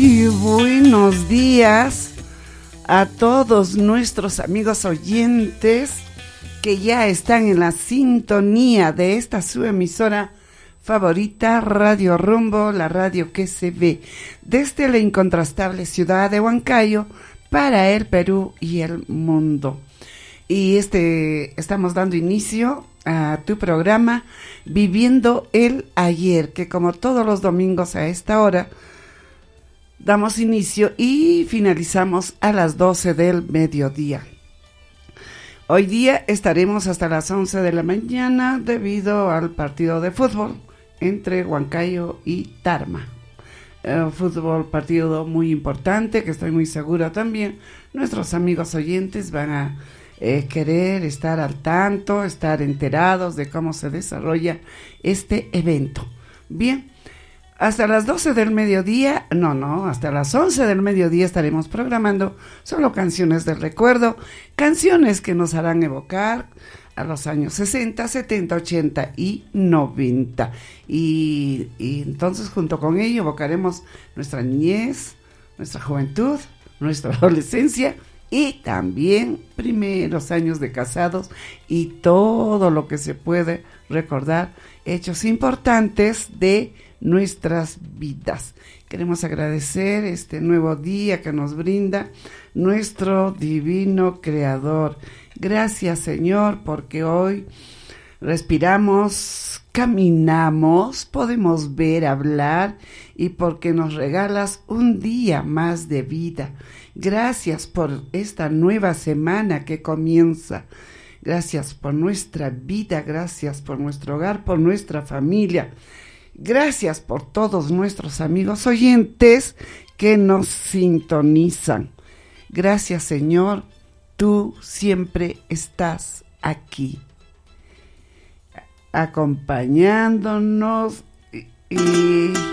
Muy buenos días a todos nuestros amigos oyentes que ya están en la sintonía de esta su emisora favorita, Radio Rumbo, la radio que se ve desde la incontrastable ciudad de Huancayo para el Perú y el mundo. Y estamos dando inicio a tu programa Viviendo el Ayer, que como todos los domingos a esta hora damos inicio y finalizamos a las 12 del mediodía. Hoy día estaremos hasta las 11 de la mañana debido al partido de fútbol entre Huancayo y Tarma. Partido muy importante que estoy muy segura también nuestros amigos oyentes van a querer estar al tanto, estar enterados de cómo se desarrolla este evento. Bien, hasta las 12 del mediodía, hasta las 11 del mediodía estaremos programando solo canciones del recuerdo, canciones que nos harán evocar a los años 60, 70, 80 y 90. Y entonces junto con ello evocaremos nuestra niñez, nuestra juventud, nuestra adolescencia y también primeros años de casados y todo lo que se puede recordar, hechos importantes de nuestras vidas. Queremos agradecer este nuevo día que nos brinda nuestro divino Creador. Gracias, Señor, porque hoy respiramos, caminamos, podemos ver, hablar y porque nos regalas un día más de vida. Gracias por esta nueva semana que comienza. Gracias por nuestra vida, gracias por nuestro hogar, por nuestra familia. Gracias por todos nuestros amigos oyentes que nos sintonizan. Gracias, Señor, tú siempre estás aquí, acompañándonos y